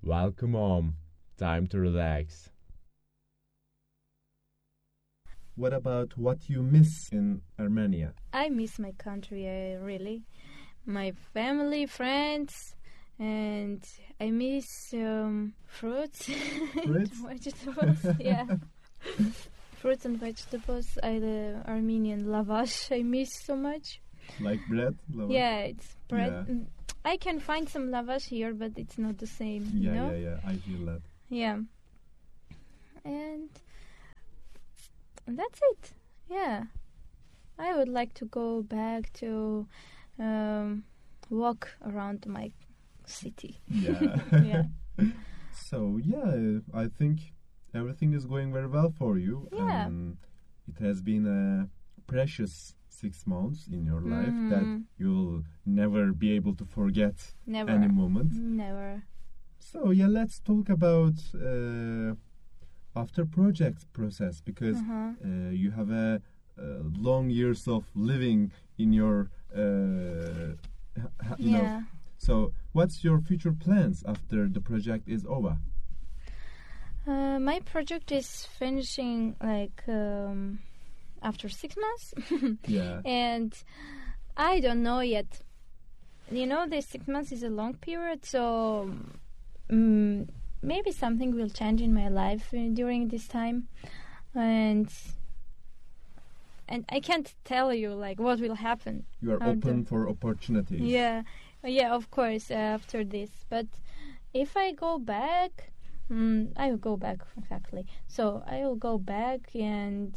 Welcome home. Time to relax. What about what you miss in Armenia? I miss my country, really. My family, friends, and I miss fruits, Fruits? vegetables. Yeah, fruits and vegetables. The Armenian lavash I miss so much. Like bread? Lava? Yeah, it's bread. Yeah. I can find some lavash here, but it's not the same. Yeah, you know? yeah. I feel that. Yeah. And that's it. Yeah. I would like to go back to walk around my city. Yeah. Yeah. So, yeah, I think everything is going very well for you. Yeah. It has been a precious 6 months in your life that you'll never be able to forget Never. any moment. Never. So, yeah, let's talk about after project process, because you have a long years of living in your you know. So what's your future plans after the project is over? My project is finishing like after 6 months. Yeah. And I don't know yet. You know, the 6 months is a long period, so maybe something will change in my life during this time, and I can't tell you like what will happen. You are open for opportunities. Yeah, of course, after this. But if I go back, I will go back exactly. So I will go back and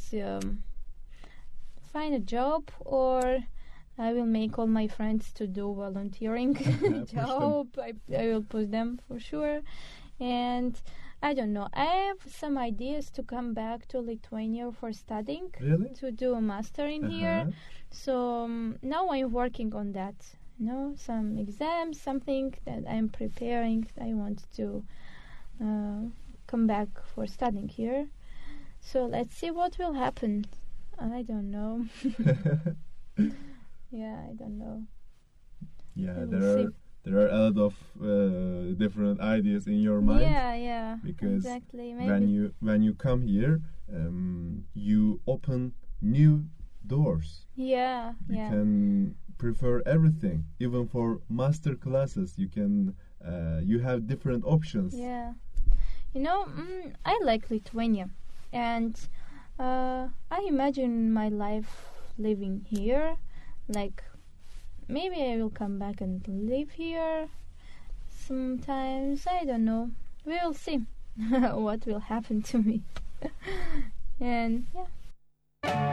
find a job, or I will make all my friends to do volunteering job. I will push them for sure. And I don't know. I have some ideas to come back to Lithuania for studying. Really? To do a master in here. So now I'm working on that. You know, some exams, something that I'm preparing. I want to come back for studying here. So let's see what will happen. I don't know. Yeah, I don't know. Yeah, there are a lot of different ideas in your mind. Yeah, because exactly. Maybe. when you come here, you open new doors. Yeah. You can prefer everything, even for master classes. You can you have different options. Yeah, you know, I like Lithuania, and I imagine my life living here. Like, maybe I will come back and live here sometimes. I don't know. We will see what will happen to me. And yeah,